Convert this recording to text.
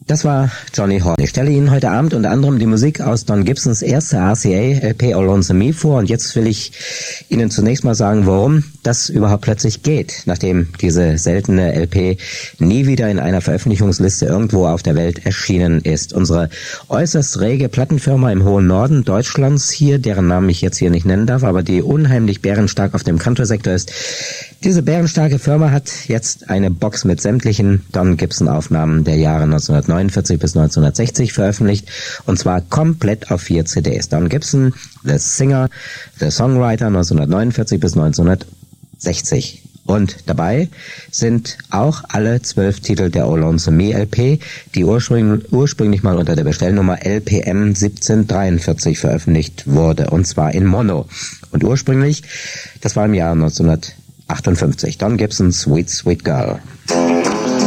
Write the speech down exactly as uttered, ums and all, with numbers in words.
Das war Johnny Horn. Ich stelle Ihnen heute Abend unter anderem die Musik aus Don Gibsons erste R C A-L P All Lonesome Me vor. Und jetzt will ich Ihnen zunächst mal sagen, warum das überhaupt plötzlich geht, nachdem diese seltene L P nie wieder in einer Veröffentlichungsliste irgendwo auf der Welt erschienen ist. Unsere äußerst rege Plattenfirma im hohen Norden Deutschlands hier, deren Namen ich jetzt hier nicht nennen darf, aber die unheimlich bärenstark auf dem Country-Sektor ist, diese bärenstarke Firma hat jetzt eine Box mit sämtlichen Don Gibson-Aufnahmen der Jahre neunzehnhundertneunundvierzig bis neunzehnhundertsechzig veröffentlicht, und zwar komplett auf vier C Ds. Don Gibson, The Singer, The Songwriter neunzehnhundertneunundvierzig bis neunzehnhundertsechzig. Und dabei sind auch alle zwölf Titel der All Lonesome Me L P, die ursprünglich, ursprünglich mal unter der Bestellnummer L P M siebzehnhundertdreiundvierzig veröffentlicht wurde, und zwar in Mono. Und ursprünglich, das war im Jahr neunzehnhundertachtundfünfzig, Don Gibson, Sweet Sweet Girl.